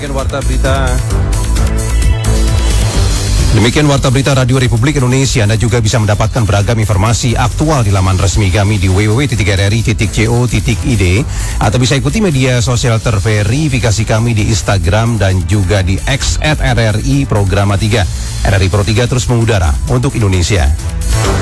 Demikian warta berita Radio Republik Indonesia. Anda juga bisa mendapatkan beragam informasi aktual di laman resmi kami di www.rri.co.id atau bisa ikuti media sosial terverifikasi kami di Instagram dan juga di X @RRI Programa 3. RRI Pro 3 terus mengudara untuk Indonesia.